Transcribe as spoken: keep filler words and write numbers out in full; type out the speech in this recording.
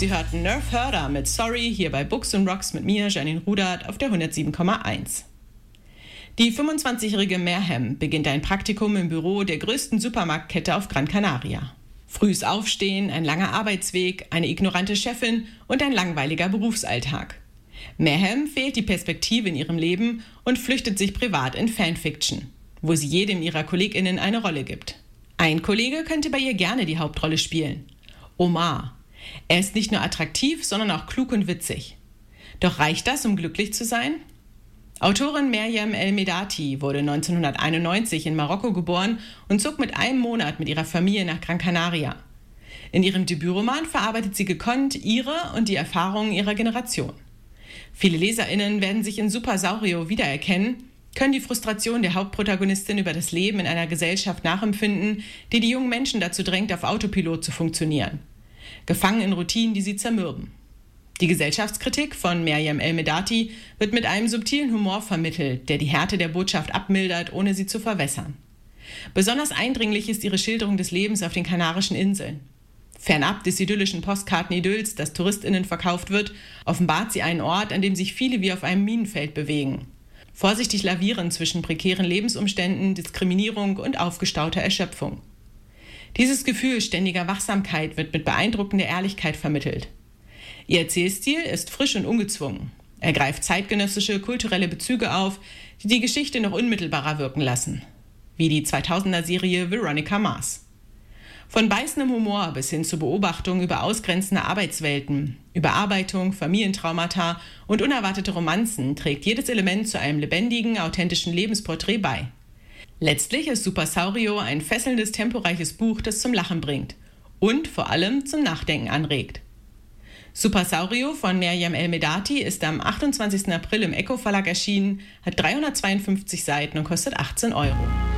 Sie hörten Nerf Herder mit Sorry hier bei Books and Rocks mit mir, Janine Rudert, auf der hundertsieben Komma eins. Die fünfundzwanzigjährige Merhem beginnt ein Praktikum im Büro der größten Supermarktkette auf Gran Canaria. Frühes Aufstehen, ein langer Arbeitsweg, eine ignorante Chefin und ein langweiliger Berufsalltag. Merhem fehlt die Perspektive in ihrem Leben und flüchtet sich privat in Fanfiction, wo sie jedem ihrer KollegInnen eine Rolle gibt. Ein Kollege könnte bei ihr gerne die Hauptrolle spielen. Omar. Er ist nicht nur attraktiv, sondern auch klug und witzig. Doch reicht das, um glücklich zu sein? Autorin Maryam El-Medati wurde neunzehnhunderteinundneunzig in Marokko geboren und zog mit einem Monat mit ihrer Familie nach Gran Canaria. In ihrem Debütroman verarbeitet sie gekonnt ihre und die Erfahrungen ihrer Generation. Viele LeserInnen werden sich in Supersaurio wiedererkennen, können die Frustration der Hauptprotagonistin über das Leben in einer Gesellschaft nachempfinden, die die jungen Menschen dazu drängt, auf Autopilot zu funktionieren. Gefangen in Routinen, die sie zermürben. Die Gesellschaftskritik von Maryam El-Medati wird mit einem subtilen Humor vermittelt, der die Härte der Botschaft abmildert, ohne sie zu verwässern. Besonders eindringlich ist ihre Schilderung des Lebens auf den Kanarischen Inseln. Fernab des idyllischen Postkarten-Idylls, das TouristInnen verkauft wird, offenbart sie einen Ort, an dem sich viele wie auf einem Minenfeld bewegen. Vorsichtig lavieren zwischen prekären Lebensumständen, Diskriminierung und aufgestauter Erschöpfung. Dieses Gefühl ständiger Wachsamkeit wird mit beeindruckender Ehrlichkeit vermittelt. Ihr Erzählstil ist frisch und ungezwungen. Er greift zeitgenössische kulturelle Bezüge auf, die die Geschichte noch unmittelbarer wirken lassen. Wie die zweitausender-Serie Veronica Mars. Von beißendem Humor bis hin zu Beobachtungen über ausgrenzende Arbeitswelten, Überarbeitung, Familientraumata und unerwartete Romanzen trägt jedes Element zu einem lebendigen, authentischen Lebensporträt bei. Letztlich ist Supersaurio ein fesselndes, temporeiches Buch, das zum Lachen bringt und vor allem zum Nachdenken anregt. Supersaurio von Maryam El-Medati ist am achtundzwanzigsten April im Echo Verlag erschienen, hat dreihundertzweiundfünfzig Seiten und kostet achtzehn Euro.